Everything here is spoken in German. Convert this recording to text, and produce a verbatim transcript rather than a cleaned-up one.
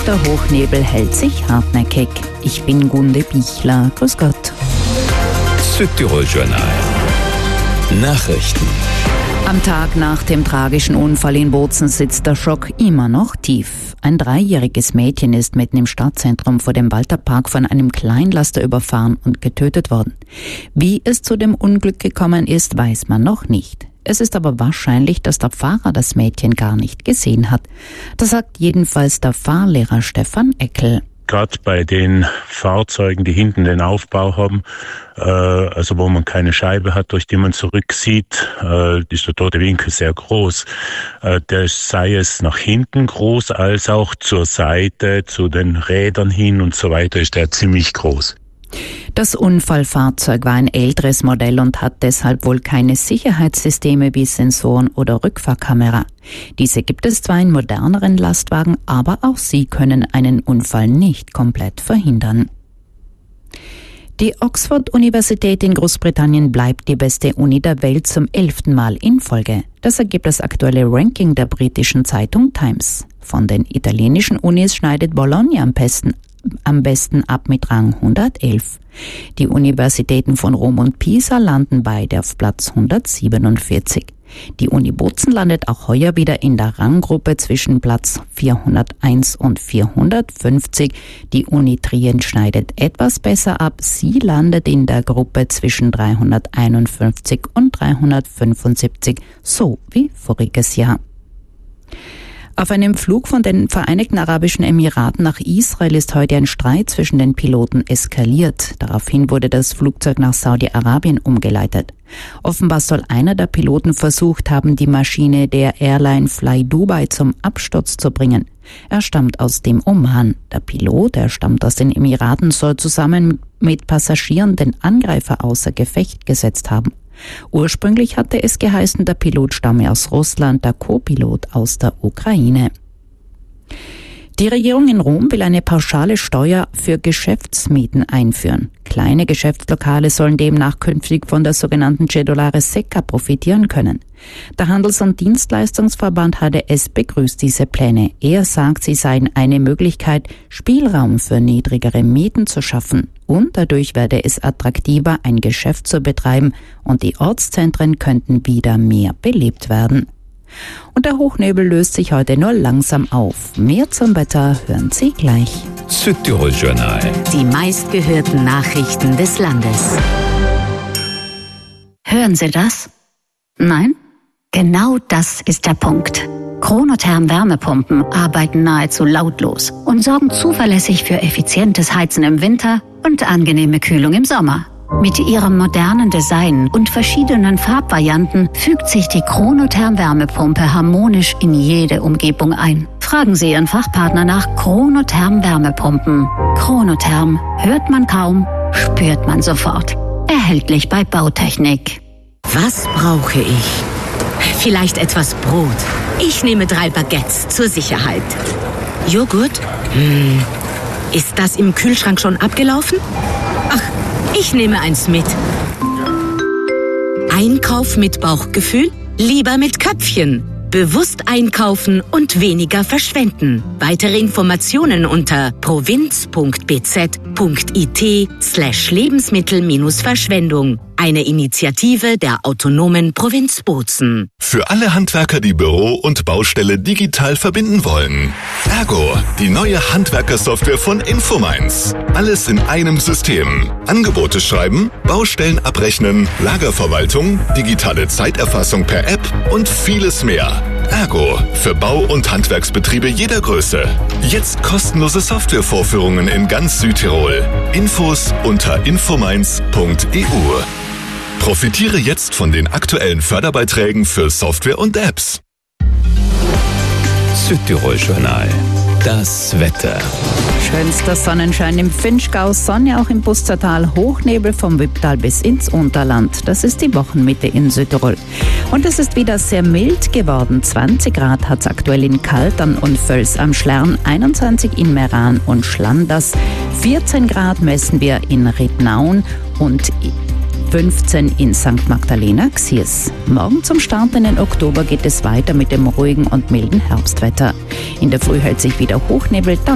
der Hochnebel hält sich hartnäckig. Ich bin Gunde Bichler. Grüß Gott. Südtirol-Journal. Nachrichten. Am Tag nach dem tragischen Unfall in Bozen sitzt der Schock immer noch tief. Ein dreijähriges Mädchen ist mitten im Stadtzentrum vor dem Walterpark von einem Kleinlaster überfahren und getötet worden. Wie es zu dem Unglück gekommen ist, weiß man noch nicht. Es ist aber wahrscheinlich, dass der Fahrer das Mädchen gar nicht gesehen hat. Das sagt jedenfalls der Fahrlehrer Stefan Eckel. Gerade bei den Fahrzeugen, die hinten den Aufbau haben, äh, also wo man keine Scheibe hat, durch die man zurücksieht, äh, ist der tote Winkel sehr groß. Äh, der sei es nach hinten groß, als auch zur Seite, zu den Rädern hin und so weiter, ist der ziemlich groß. Das Unfallfahrzeug war ein älteres Modell und hat deshalb wohl keine Sicherheitssysteme wie Sensoren oder Rückfahrkamera. Diese gibt es zwar in moderneren Lastwagen, aber auch sie können einen Unfall nicht komplett verhindern. Die Oxford-Universität in Großbritannien bleibt die beste Uni der Welt zum elften Mal in Folge. Das ergibt das aktuelle Ranking der britischen Zeitung Times. Von den italienischen Unis schneidet Bologna am besten am besten ab mit Rang hundertelf. Die Universitäten von Rom und Pisa landen beide auf Platz hundertsiebenundvierzig. Die Uni Bozen landet auch heuer wieder in der Ranggruppe zwischen Platz vierhunderteins und vierhundertfünfzig. Die Uni Trient schneidet etwas besser ab. Sie landet in der Gruppe zwischen dreihunderteinundfünfzig und dreihundertfünfundsiebzig, so wie voriges Jahr. Auf einem Flug von den Vereinigten Arabischen Emiraten nach Israel ist heute ein Streit zwischen den Piloten eskaliert. Daraufhin wurde das Flugzeug nach Saudi-Arabien umgeleitet. Offenbar soll einer der Piloten versucht haben, die Maschine der Airline Fly Dubai zum Absturz zu bringen. Er stammt aus dem Oman. Der Pilot, der stammt aus den Emiraten, soll zusammen mit Passagieren den Angreifer außer Gefecht gesetzt haben. Ursprünglich hatte es geheißen, der Pilot stamme aus Russland, der Co-Pilot aus der Ukraine. Die Regierung in Rom will eine pauschale Steuer für Geschäftsmieten einführen. Kleine Geschäftslokale sollen demnach künftig von der sogenannten Cedolare Secca profitieren können. Der Handels- und Dienstleistungsverband H D S begrüßt diese Pläne. Er sagt, sie seien eine Möglichkeit, Spielraum für niedrigere Mieten zu schaffen. Und dadurch werde es attraktiver, ein Geschäft zu betreiben und die Ortszentren könnten wieder mehr belebt werden. Und der Hochnebel löst sich heute nur langsam auf. Mehr zum Wetter hören Sie gleich. Südtirol-Journal. Die meistgehörten Nachrichten des Landes. Hören Sie das? Nein? Genau das ist der Punkt. Chronotherm Wärmepumpen arbeiten nahezu lautlos und sorgen zuverlässig für effizientes Heizen im Winter und angenehme Kühlung im Sommer. Mit ihrem modernen Design und verschiedenen Farbvarianten fügt sich die Chronotherm Wärmepumpe harmonisch in jede Umgebung ein. Fragen Sie Ihren Fachpartner nach Chronotherm Wärmepumpen. Chronotherm hört man kaum, spürt man sofort. Erhältlich bei Bautechnik. Was brauche ich? Vielleicht etwas Brot. Ich nehme drei Baguettes zur Sicherheit. Joghurt? Hm. Ist das im Kühlschrank schon abgelaufen? Ach, ich nehme eins mit. Einkauf mit Bauchgefühl? Lieber mit Köpfchen. Bewusst einkaufen und weniger verschwenden. Weitere Informationen unter provinz.bz.it slash Lebensmittel-Verschwendung. Eine Initiative der autonomen Provinz Bozen. Für alle Handwerker, die Büro und Baustelle digital verbinden wollen. Ergo, die neue Handwerkersoftware von Infomines. Alles in einem System. Angebote schreiben, Baustellen abrechnen, Lagerverwaltung, digitale Zeiterfassung per App und vieles mehr. Ergo, für Bau- und Handwerksbetriebe jeder Größe. Jetzt kostenlose Softwarevorführungen in ganz Südtirol. Infos unter infomines punkt e u. Profitiere jetzt von den aktuellen Förderbeiträgen für Software und Apps. Südtirol-Journal. Das Wetter. Schönster Sonnenschein im Vinschgau, Sonne auch im Bustertal, Hochnebel vom Wipptal bis ins Unterland. Das ist die Wochenmitte in Südtirol. Und es ist wieder sehr mild geworden. zwanzig Grad hat es aktuell in Kaltern und Völs am Schlern, einundzwanzig in Meran und Schlanders, vierzehn Grad messen wir in Rittnaun und fünfzehn in Sankt Magdalena Xiers. Morgen zum Start in den Oktober geht es weiter mit dem ruhigen und milden Herbstwetter. In der Früh hält sich wieder Hochnebel, dann